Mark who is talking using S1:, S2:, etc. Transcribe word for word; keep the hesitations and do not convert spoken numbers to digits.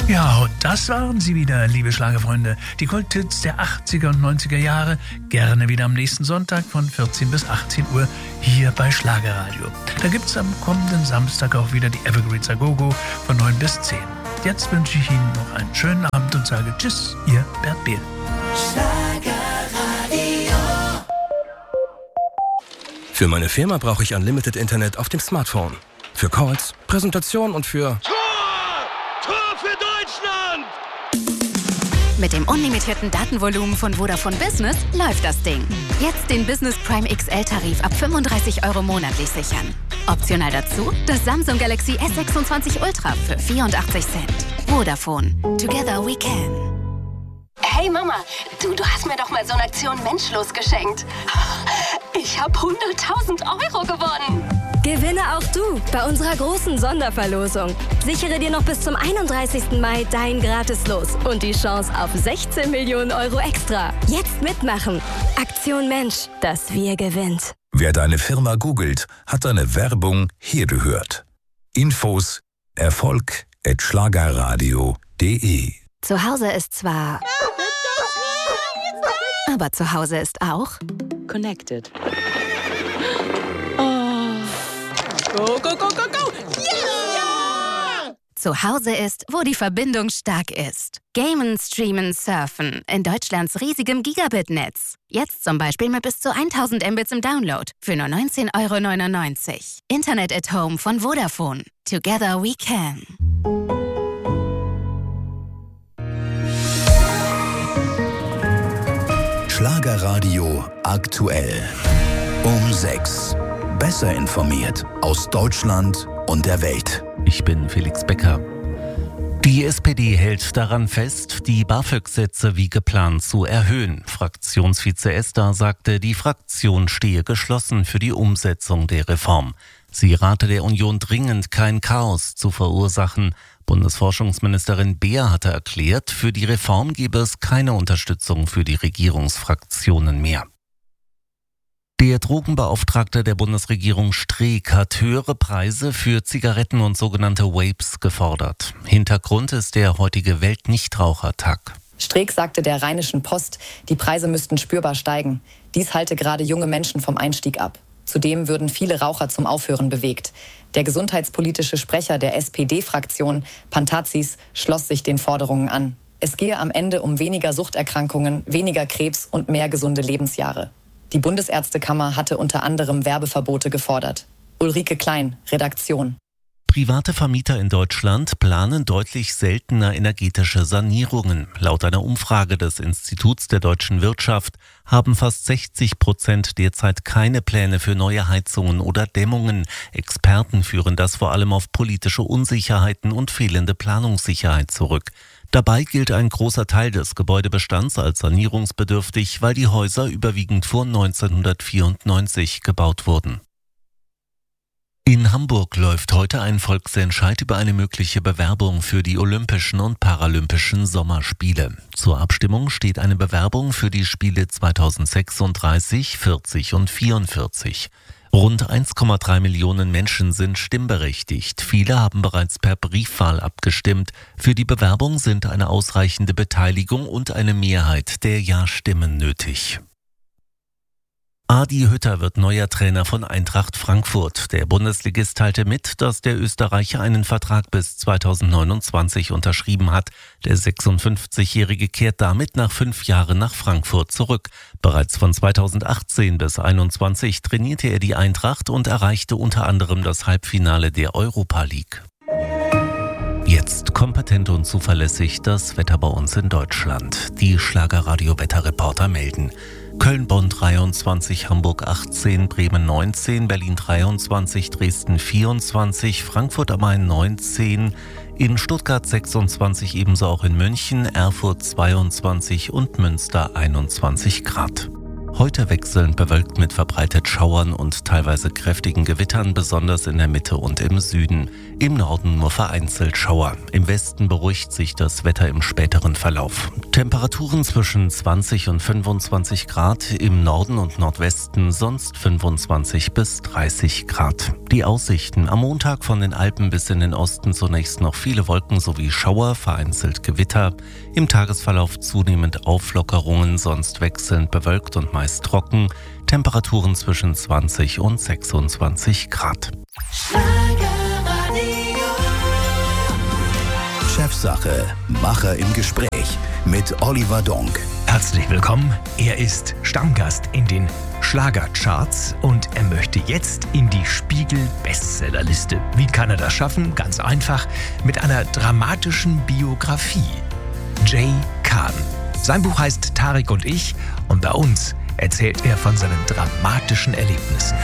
S1: Ja, und das waren sie wieder, liebe Schlagerfreunde. Die Kulthits der achtziger und neunziger Jahre. Gerne wieder am nächsten Sonntag von vierzehn bis achtzehn Uhr hier bei Schlagerradio. Da gibt's am kommenden Samstag auch wieder die Evergreens A Go-Go von neun bis zehn. Jetzt wünsche ich Ihnen noch einen schönen Abend und sage Tschüss, Ihr Bert Behl.
S2: Schlagerradio.
S3: Für meine Firma brauche ich Unlimited Internet auf dem Smartphone. Für Calls, Präsentation und für...
S4: Mit dem unlimitierten Datenvolumen von Vodafone Business läuft das Ding. Jetzt den Business Prime X L-Tarif ab fünfunddreißig Euro monatlich sichern. Optional dazu das Samsung Galaxy S sechsundzwanzig Ultra für vierundachtzig Cent. Vodafone. Together we can.
S5: Hey Mama, du, du hast mir doch mal so eine Aktion Menschlos geschenkt. Ich habe hunderttausend Euro gewonnen.
S6: Gewinne auch du bei unserer großen Sonderverlosung. Sichere dir noch bis zum einunddreißigsten Mai dein Gratis-Los und die Chance auf sechzehn Millionen Euro extra. Jetzt mitmachen. Aktion Mensch, das Wir gewinnt.
S7: Wer deine Firma googelt, hat deine Werbung hier gehört. Infos erfolg at schlagerradio punkt de.
S4: Zu Hause ist zwar... Aber zu Hause ist auch...
S8: Connected.
S9: Go, go, go, go, go! Yeah!
S4: Zu Hause ist, wo die Verbindung stark ist. Gamen, streamen, surfen. In Deutschlands riesigem Gigabit-Netz. Jetzt zum Beispiel mit bis zu tausend Mbits im Download. Für nur neunzehn Euro neunundneunzig. Internet at Home von Vodafone. Together we can.
S7: Schlagerradio aktuell. Um sechs. Besser informiert aus Deutschland und der Welt.
S10: Ich bin Felix Becker. Die S P D hält daran fest, die BAföG-Sätze wie geplant zu erhöhen. Fraktionsvize Esther sagte, die Fraktion stehe geschlossen für die Umsetzung der Reform. Sie rate der Union dringend, kein Chaos zu verursachen. Bundesforschungsministerin Beer hatte erklärt, für die Reform gebe es keine Unterstützung für die Regierungsfraktionen mehr. Der Drogenbeauftragte der Bundesregierung Streeck hat höhere Preise für Zigaretten und sogenannte Vapes gefordert. Hintergrund ist der heutige Weltnichtrauchertag.
S11: Streeck sagte der Rheinischen Post, die Preise müssten spürbar steigen. Dies halte gerade junge Menschen vom Einstieg ab. Zudem würden viele Raucher zum Aufhören bewegt. Der gesundheitspolitische Sprecher der S P D-Fraktion, Pantazis, schloss sich den Forderungen an. Es gehe am Ende um weniger Suchterkrankungen, weniger Krebs und mehr gesunde Lebensjahre. Die Bundesärztekammer hatte unter anderem Werbeverbote gefordert. Ulrike Klein, Redaktion.
S10: Private Vermieter in Deutschland planen deutlich seltener energetische Sanierungen. Laut einer Umfrage des Instituts der deutschen Wirtschaft haben fast sechzig Prozent derzeit keine Pläne für neue Heizungen oder Dämmungen. Experten führen das vor allem auf politische Unsicherheiten und fehlende Planungssicherheit zurück. Dabei gilt ein großer Teil des Gebäudebestands als sanierungsbedürftig, weil die Häuser überwiegend vor neunzehnhundertvierundneunzig gebaut wurden. In Hamburg läuft heute ein Volksentscheid über eine mögliche Bewerbung für die Olympischen und Paralympischen Sommerspiele. Zur Abstimmung steht eine Bewerbung für die Spiele zweitausendsechsunddreißig, vierzig und vierundvierzig. Rund eins Komma drei Millionen Menschen sind stimmberechtigt. Viele haben bereits per Briefwahl abgestimmt. Für die Bewerbung sind eine ausreichende Beteiligung und eine Mehrheit der Ja-Stimmen nötig. Adi Hütter wird neuer Trainer von Eintracht Frankfurt. Der Bundesligist teilte mit, dass der Österreicher einen Vertrag bis zweitausendneunundzwanzig unterschrieben hat. Der sechsundfünfzigjährige kehrt damit nach fünf Jahren nach Frankfurt zurück. Bereits von zweitausendachtzehn bis einundzwanzig trainierte er die Eintracht und erreichte unter anderem das Halbfinale der Europa League. Jetzt kompetent und zuverlässig das Wetter bei uns in Deutschland. Die Schlagerradio-Wetterreporter melden. Köln-Bonn dreiundzwanzig, Hamburg achtzehn, Bremen neunzehn, Berlin dreiundzwanzig, Dresden vierundzwanzig, Frankfurt am Main neunzehn, in Stuttgart sechsundzwanzig, ebenso auch in München, Erfurt zweiundzwanzig und Münster einundzwanzig Grad. Heute wechselnd bewölkt mit verbreitet Schauern und teilweise kräftigen Gewittern, besonders in der Mitte und im Süden. Im Norden nur vereinzelt Schauer. Im Westen beruhigt sich das Wetter im späteren Verlauf. Temperaturen zwischen zwanzig und fünfundzwanzig Grad, im Norden und Nordwesten sonst fünfundzwanzig bis dreißig Grad. Die Aussichten: am Montag von den Alpen bis in den Osten zunächst noch viele Wolken sowie Schauer, vereinzelt Gewitter. Im Tagesverlauf zunehmend Auflockerungen, sonst wechselnd bewölkt und meist trocken. Temperaturen zwischen zwanzig und sechsundzwanzig Grad.
S2: Chefsache, Macher im Gespräch mit Oliver Donk.
S8: Herzlich willkommen. Er ist Stammgast in den Schlagercharts und er möchte jetzt in die Spiegel-Bestsellerliste. Wie kann er das schaffen? Ganz einfach, mit einer dramatischen Biografie. Jay Khan. Sein Buch heißt Tarek und ich und bei uns erzählt er von seinen dramatischen Erlebnissen.